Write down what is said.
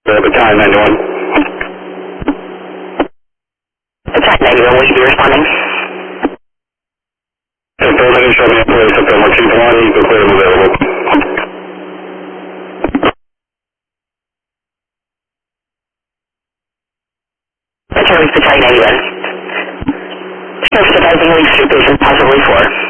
Battalion 91. Battalion 91, will you be responding? Affirmative, show me a place up there, Chief 1, you can clear them available. Charlie's Battalion 91. Sheriff's advising leave 3 patients, possibly 4.